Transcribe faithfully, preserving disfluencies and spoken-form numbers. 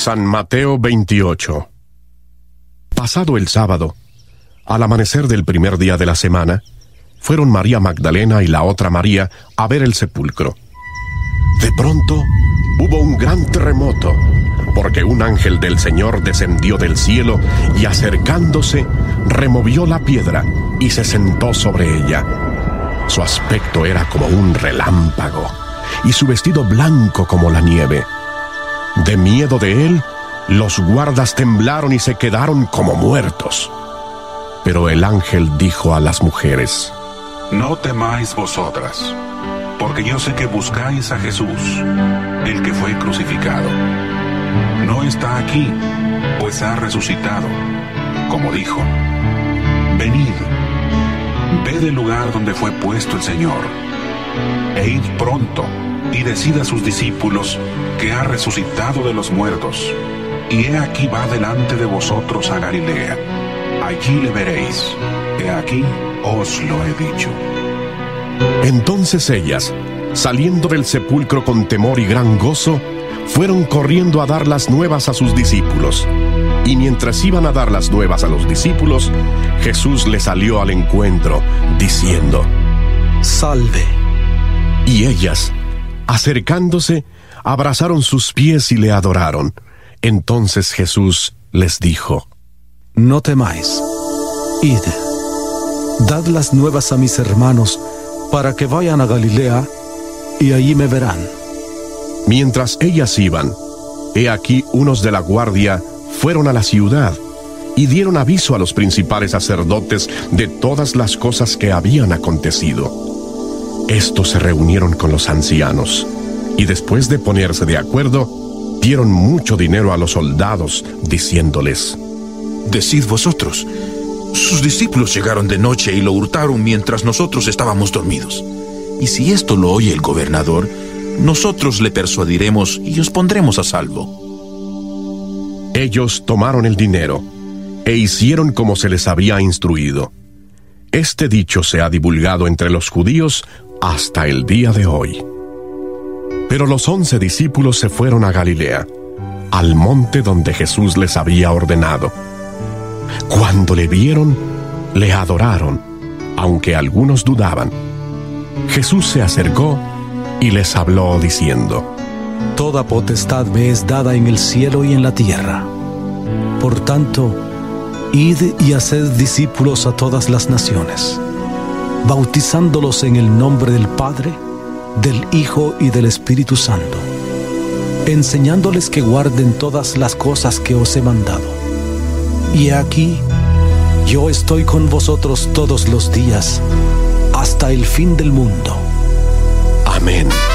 San Mateo veintiocho. Pasado el sábado, al amanecer del primer día de la semana, fueron María Magdalena y la otra María a ver el sepulcro. De pronto, hubo un gran terremoto, porque un ángel del Señor descendió del cielo y acercándose, removió la piedra y se sentó sobre ella. Su aspecto era como un relámpago, y su vestido blanco como la nieve. De miedo de él, los guardas temblaron y se quedaron como muertos. Pero el ángel dijo a las mujeres: No temáis vosotras, porque yo sé que buscáis a Jesús, el que fue crucificado. No está aquí, pues ha resucitado, como dijo. Venid, ved el lugar donde fue puesto el Señor, e id pronto, y decid a sus discípulos que ha resucitado de los muertos, y he aquí va delante de vosotros a Galilea. Allí le veréis, he aquí os lo he dicho. Entonces ellas, saliendo del sepulcro con temor y gran gozo, fueron corriendo a dar las nuevas a sus discípulos. Y mientras iban a dar las nuevas a los discípulos, Jesús les salió al encuentro, diciendo: Salve. Y ellas, acercándose, abrazaron sus pies y le adoraron. Entonces Jesús les dijo: No temáis. Id, dad las nuevas a mis hermanos, para que vayan a Galilea, y allí me verán. Mientras ellas iban, he aquí unos de la guardia fueron a la ciudad, y dieron aviso a los principales sacerdotes de todas las cosas que habían acontecido. Estos se reunieron con los ancianos, y después de ponerse de acuerdo, dieron mucho dinero a los soldados, diciéndoles: Decid vosotros, sus discípulos llegaron de noche y lo hurtaron mientras nosotros estábamos dormidos. Y si esto lo oye el gobernador, nosotros le persuadiremos y os pondremos a salvo. Ellos tomaron el dinero e hicieron como se les había instruido. Este dicho se ha divulgado entre los judíos hasta el día de hoy. Pero los once discípulos se fueron a Galilea, al monte donde Jesús les había ordenado. Cuando le vieron, le adoraron, aunque algunos dudaban. Jesús se acercó y les habló diciendo: Toda potestad me es dada en el cielo y en la tierra. Por tanto, id y haced discípulos a todas las naciones, bautizándolos en el nombre del Padre, del Hijo y del Espíritu Santo, enseñándoles que guarden todas las cosas que os he mandado. Y aquí, yo estoy con vosotros todos los días, hasta el fin del mundo. Amén.